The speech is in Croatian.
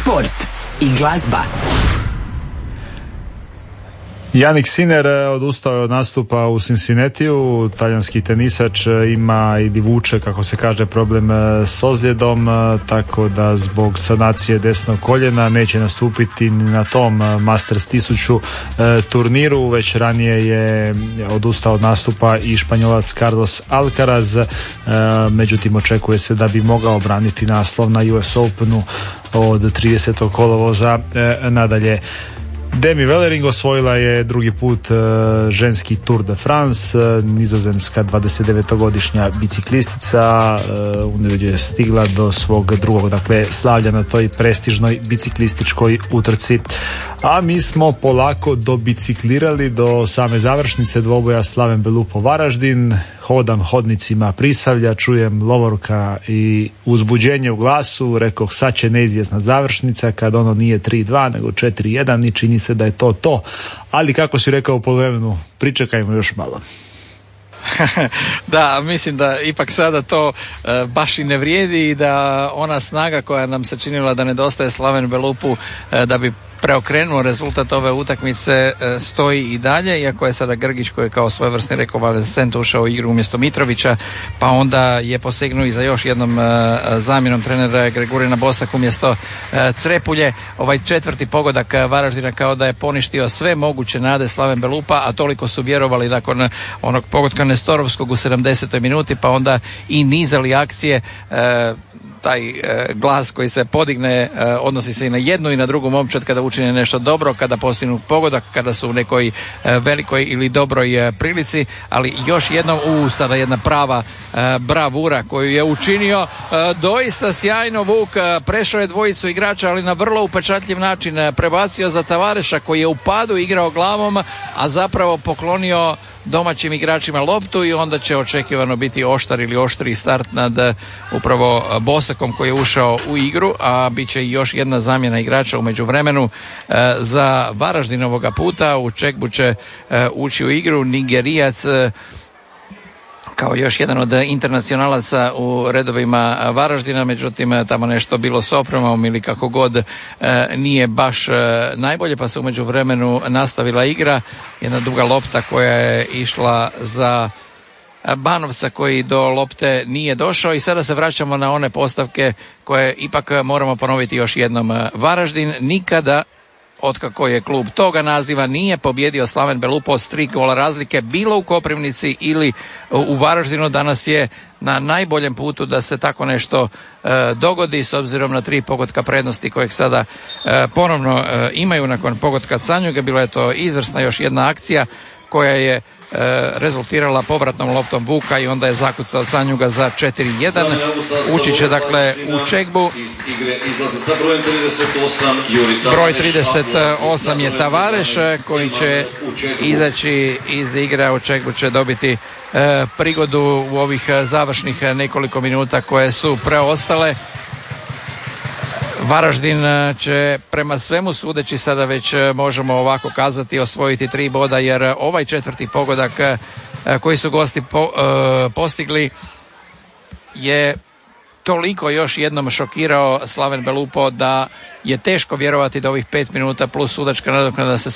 Sport i glazba. Jannik Sinner odustao je od nastupa u Cincinnatiju. Talijanski tenisač ima ili vuče, kako se kaže, problem s ozljedom, tako da zbog sanacije desnog koljena neće nastupiti na tom Masters 1000 turniru. Već ranije je odustao od nastupa i Španjolac Carlos Alcaraz, međutim očekuje se da bi mogao braniti naslov na US Openu od 30. kolovoza nadalje. Demi Vollering osvojila je drugi put ženski Tour de France. Nizozemska 29-godišnja biciklistica u nedjelju je stigla do svog drugog, dakle, slavlja na toj prestižnoj biciklističkoj utrci. A mi smo polako dobiciklirali do same završnice dvoboja Slaven Belupo Varaždin. Hodam hodnicima Prisavlja, čujem lovorka i uzbuđenje u glasu. Rekoh, sad će neizvjesna završnica, kad ono nije 3-2 nego 4-1 i čini se da je to. Ali kako si rekao u poluvremenu, pričekajmo još malo. Da, mislim da ipak sada to baš i ne vrijedi i da ona snaga koja nam se činila da nedostaje Slaven Belupu da bi preokrenuo rezultat ove utakmice stoji i dalje, iako je sada Grgić, koji je kao svojevrsni rekonvalescent ušao u igru umjesto Mitrovića, pa onda je posegnuo i za još jednom zamjenom trenera Gregorina Bosak umjesto Crepulje. Ovaj četvrti pogodak Varaždina kao da je poništio sve moguće nade Slaven Belupa, a toliko su vjerovali nakon onog pogotka Nestorovskog u 70. minuti, pa onda i nizali akcije. Taj glas koji se podigne odnosi se i na jednu i na drugu momčad kada učine nešto dobro, kada postignu pogodak, kada su u nekoj velikoj ili dobroj prilici, ali još jednom sada jedna prava bravura koju je učinio doista sjajno Vuk, prešao je dvojicu igrača, ali na vrlo upečatljiv način, prebacio za Tavareša koji je u padu igrao glavom, a zapravo poklonio domaćim igračima loptu i onda će očekivano biti oštar ili oštri start nad upravo Bosakom koji je ušao u igru, a bit će i još jedna zamjena igrača u međuvremenu za Varaždin ovoga puta. U Čegbu će ući u igru Nigerijac kao još jedan od internacionalaca u redovima Varaždina, međutim tamo nešto bilo s opremom ili kako god nije baš najbolje, pa se u međuvremenu nastavila igra. Jedna duga lopta koja je išla za Banovca koji do lopte nije došao i sada se vraćamo na one postavke koje ipak moramo ponoviti još jednom. Varaždin nikada, otkako je klub toga naziva, nije pobjedio Slaven Belupo s 3 gola razlike, bilo u Koprivnici ili u Varaždinu. Danas je na najboljem putu da se tako nešto dogodi s obzirom na 3 pogotka prednosti kojeg sada ponovno imaju nakon pogotka Canjuga. Bila je to izvrsna još jedna akcija koja je rezultirala povratnom loptom Vuka i onda je zakucao Canjuga za 4-1. Ući će dakle u Čegbu. Broj 38 je Tavareš koji će izaći iz igre. U Čegbu će dobiti prigodu u ovih završnih nekoliko minuta koje su preostale. Varaždin će prema svemu sudeći, sada već možemo ovako kazati, osvojiti 3 boda, jer ovaj četvrti pogodak koji su gosti postigli je toliko još jednom šokirao Slaven Belupo da je teško vjerovati da ovih 5 minuta plus sudačka nadoknada se